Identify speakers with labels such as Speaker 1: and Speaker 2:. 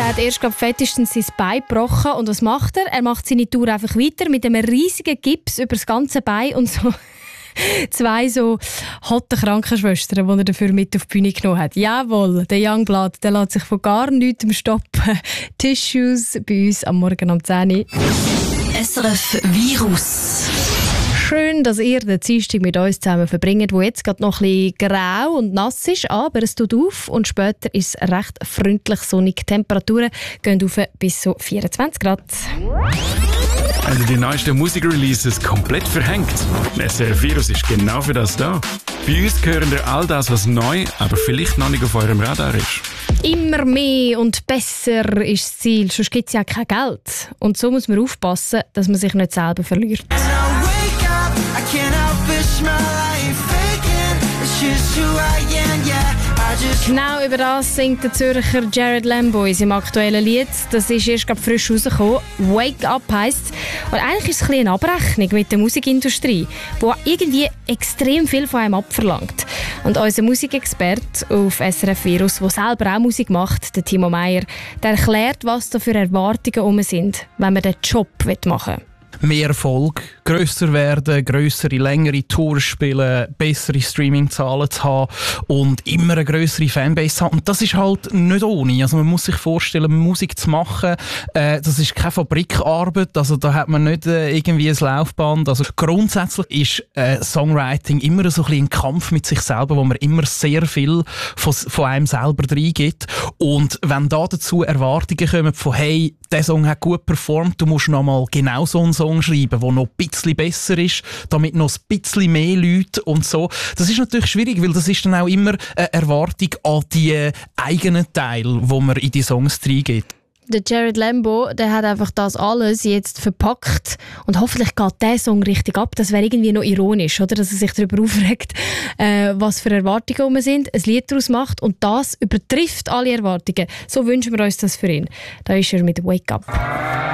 Speaker 1: Er hat erst fettestens sein Bein gebrochen. Und was macht er? Er macht seine Tour einfach weiter mit einem riesigen Gips über das ganze Bein und so 2 so hotte Krankenschwestern, die er dafür mit auf die Bühne genommen hat. Jawohl, der Youngblood, der lässt sich von gar nichts stoppen. Tissues bei uns am Morgen um 10 Uhr.
Speaker 2: SRF Virus.
Speaker 1: Schön, dass ihr den Dienstag mit uns zusammen verbringt, wo jetzt gerade noch ein bisschen grau und nass ist, aber es tut auf und später ist es recht freundlich sonnig. Die Temperaturen gehen auf bis zu 24 Grad.
Speaker 3: Haben Sie die neuesten Musikreleases komplett verhängt? SRF Virus ist genau für das da. Bei uns hören ihr all das, was neu, aber vielleicht noch nicht auf eurem Radar ist.
Speaker 1: Immer mehr und besser ist das Ziel, sonst gibt es ja kein Geld. Und so muss man aufpassen, dass man sich nicht selber verliert. Genau über das singt der Zürcher Jared Lambo in seinem aktuellen Lied. Das ist erst gerade frisch rausgekommen. «Wake Up» heisst. Und eigentlich ist es ein bisschen eine Abrechnung mit der Musikindustrie, die irgendwie extrem viel von einem abverlangt. Und unser Musikexperte auf SRF Virus, der selber auch Musik macht, der Timo Meyer, der erklärt, was da für Erwartungen sind, wenn man den Job machen will.
Speaker 4: Mehr Erfolg, grösser werden, grössere, längere Tours spielen, bessere Streaming-Zahlen zu haben und immer eine grössere Fanbase haben. Und das ist halt nicht ohne. Also man muss sich vorstellen, Musik zu machen, das ist keine Fabrikarbeit, also da hat man nicht irgendwie ein Laufband. Also grundsätzlich ist Songwriting immer so ein bisschen ein Kampf mit sich selber, wo man immer sehr viel von einem selber reingibt. Und wenn da dazu Erwartungen kommen von «Hey, der Song hat gut performt, du musst noch mal genau so einen Song schreiben, der noch ein bisschen besser ist, damit noch ein bisschen mehr Leute und so». Das ist natürlich schwierig, weil das ist dann auch immer eine Erwartung an die eigenen Teile, wo man in die Songs reingeht.
Speaker 1: Der Jared Lambo, der hat einfach das alles jetzt verpackt und hoffentlich geht der Song richtig ab. Das wäre irgendwie noch ironisch, oder? Dass er sich darüber aufregt, was für Erwartungen sind, ein Lied daraus macht und das übertrifft alle Erwartungen. So wünschen wir uns das für ihn. Da ist er mit «Wake Up».